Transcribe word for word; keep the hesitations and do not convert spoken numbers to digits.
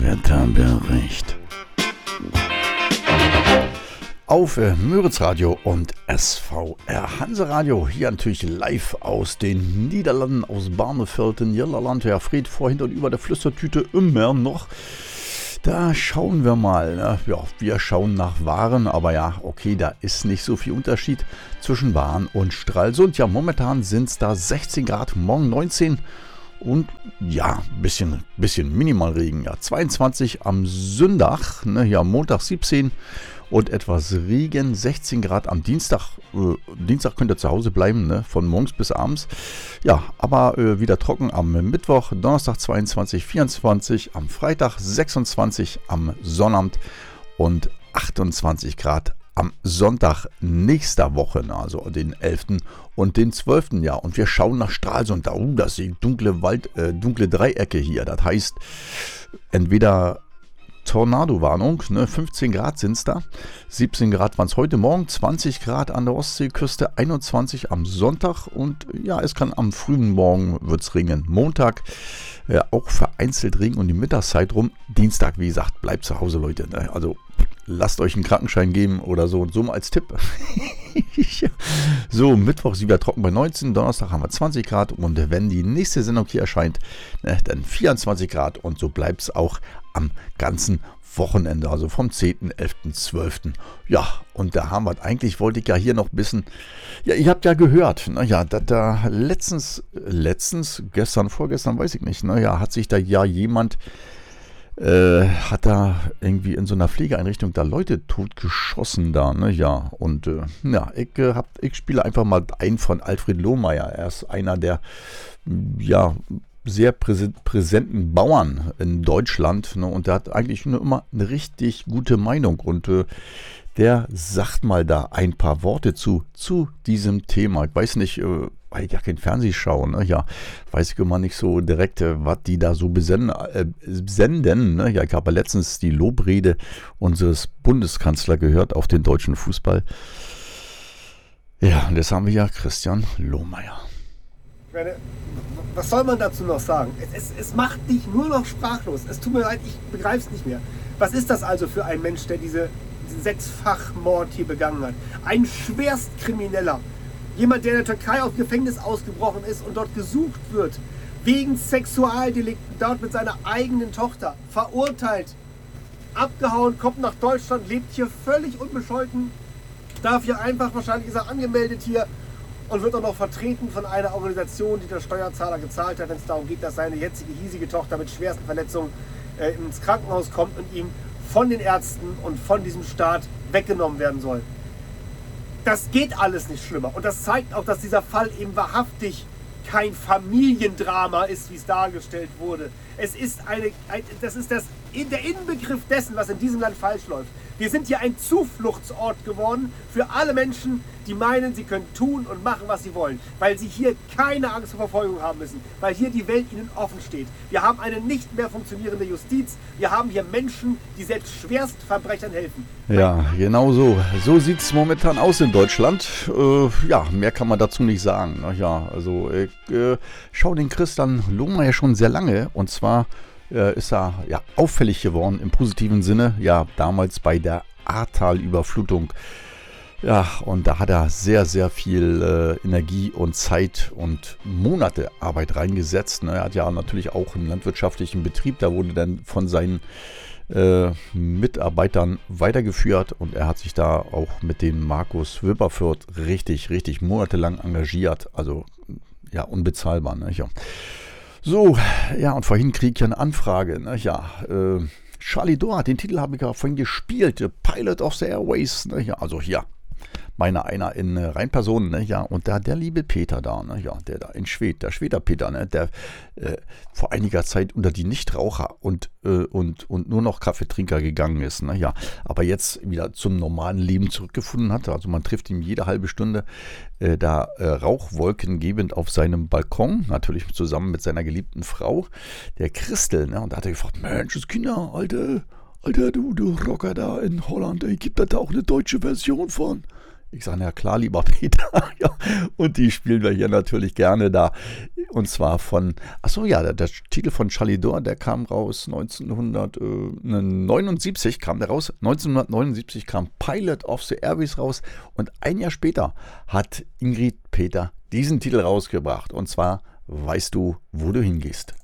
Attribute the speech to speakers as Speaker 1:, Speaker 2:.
Speaker 1: Wetterbericht. Auf äh, Müritz Radio und S V R Hanseradio, hier natürlich live aus den Niederlanden, aus Barneveld in Irland. Herr Fred, vor, hinter und über der Flüstertüte immer noch. Da schauen wir mal. Ne? Ja, wir schauen nach Waren, aber ja, okay, da ist nicht so viel Unterschied zwischen Waren und Stralsund. Ja, momentan sind es da sechzehn Grad, morgen neunzehn und ja, ein bisschen, bisschen Minimalregen. Ja, zweiundzwanzig am Sonntag, ne, ja, Montag siebzehn und etwas Regen, sechzehn Grad am Dienstag. Äh, Dienstag könnt ihr zu Hause bleiben, ne, von morgens bis abends. Ja, aber äh, wieder trocken am Mittwoch, Donnerstag zweiundzwanzig, vierundzwanzig, am Freitag sechsundzwanzig, am Sonnabend und achtundzwanzig Grad am Sonntag nächster Woche, also den elften und den zwölften Jahr. Und wir schauen nach Stralsund. Da, uh, das sind dunkle Wald, äh, dunkle Dreiecke hier. Das heißt, entweder Tornado-Warnung, ne, fünfzehn Grad sind es da, siebzehn Grad waren es heute Morgen, zwanzig Grad an der Ostseeküste, einundzwanzig am Sonntag und ja, es kann am frühen Morgen wird es regnen. Montag äh, auch vereinzelt Regen und die Mittagszeit rum. Dienstag, wie gesagt, bleibt zu Hause, Leute. Ne? Also lasst euch einen Krankenschein geben oder so und so mal als Tipp. So, Mittwoch sind wir trocken bei neunzehn, Donnerstag haben wir zwanzig Grad und wenn die nächste Sendung hier erscheint, ne, dann vierundzwanzig Grad und so bleibt es auch am ganzen Wochenende, also vom zehnten, elften, zwölften Ja, und da haben wir, eigentlich wollte ich ja hier noch ein bisschen, ja, ihr habt ja gehört, naja, da, da letztens, letztens, gestern, vorgestern, weiß ich nicht, naja, hat sich da ja jemand Äh, hat da irgendwie in so einer Pflegeeinrichtung da Leute totgeschossen da, ne, ja, und äh, ja, ich, äh, hab, ich spiele einfach mal einen von Alfred Lohmeier. Er ist einer der, ja, sehr präse- präsenten Bauern in Deutschland, ne, und der hat eigentlich nur immer eine richtig gute Meinung und äh, der sagt mal da ein paar Worte zu, zu diesem Thema. Ich weiß nicht, äh, weil ich ja kein Fernsehen schaue, ne? Ja, weiß ich immer nicht so direkt, äh, was die da so besenden. Äh, senden, ne? Ja, ich habe letztens die Lobrede unseres Bundeskanzlers gehört auf den deutschen Fußball. Ja, und jetzt haben wir ja Christian Lohmeier.
Speaker 2: Was soll man dazu noch sagen? Es, es, es macht dich nur noch sprachlos. Es tut mir leid, ich begreife es nicht mehr. Was ist das also für ein Mensch, der diese, diesen Sechsfachmord hier begangen hat? Ein Schwerstkrimineller. Jemand, der in der Türkei aus dem Gefängnis ausgebrochen ist und dort gesucht wird, wegen Sexualdelikten, dort mit seiner eigenen Tochter, verurteilt, abgehauen, kommt nach Deutschland, lebt hier völlig unbescholten, darf hier einfach, wahrscheinlich ist er angemeldet hier und wird auch noch vertreten von einer Organisation, die der Steuerzahler gezahlt hat, wenn es darum geht, dass seine jetzige hiesige Tochter mit schwersten Verletzungen äh, ins Krankenhaus kommt und ihm von den Ärzten und von diesem Staat weggenommen werden soll. Das geht alles nicht schlimmer. Und das zeigt auch, dass dieser Fall eben wahrhaftig kein Familiendrama ist, wie es dargestellt wurde. Es ist eine, ein, das ist das, der Inbegriff dessen, was in diesem Land falsch läuft. Wir sind hier ein Zufluchtsort geworden für alle Menschen, die meinen, sie können tun und machen, was sie wollen. Weil sie hier keine Angst vor Verfolgung haben müssen. Weil hier die Welt ihnen offen steht. Wir haben eine nicht mehr funktionierende Justiz. Wir haben hier Menschen, die selbst Schwerstverbrechern helfen.
Speaker 1: Ja, genau so. So sieht es momentan aus in Deutschland. Äh, ja, mehr kann man dazu nicht sagen. Na ja, also ich äh, schaue den Christian Lohmeier schon sehr lange. Und zwar äh, ist er ja auffällig geworden im positiven Sinne. Ja, damals bei der Ahrtal-Überflutung. Ja, und da hat er sehr, sehr viel äh, Energie und Zeit und Monate Arbeit reingesetzt. Ne? Er hat ja natürlich auch einen landwirtschaftlichen Betrieb. Da wurde dann von seinen äh, Mitarbeitern weitergeführt. Und er hat sich da auch mit dem Markus Wipperfürth richtig, richtig monatelang engagiert. Also, ja, unbezahlbar. Ne? Ja. So, ja, und vorhin kriege ich ja eine Anfrage. Ne? Ja, äh, Charlie Dohr, den Titel habe ich ja vorhin gespielt. The Pilot of the Airways. Ne? Ja, also hier. Meiner einer in äh, Rheinpersonen, ne, ja, und da der liebe Peter da, ne, ja, der da in Schwedt, der Schweder Peter, ne, der äh, vor einiger Zeit unter die Nichtraucher und, äh, und, und nur noch Kaffeetrinker gegangen ist, ne, ja, aber jetzt wieder zum normalen Leben zurückgefunden hat, also man trifft ihn jede halbe Stunde äh, da äh, Rauchwolken gebend auf seinem Balkon, natürlich zusammen mit seiner geliebten Frau, der Christel, ne, und da hat er gefragt, Mensch, das Kinder, Alter, Alter, du, du Rocker da in Holland, ey, gibt da auch eine deutsche Version von? Ich sage, ja klar, lieber Peter. Ja, und die spielen wir hier natürlich gerne da. Und zwar von, achso ja, der, der Titel von Chalidor, der kam raus neunzehnhundertneunundsiebzig, kam der raus. neunzehnhundertneunundsiebzig kam Pilot of the Airways raus. Und ein Jahr später hat Ingrid Peter diesen Titel rausgebracht. Und zwar Weißt du, wo du hingehst?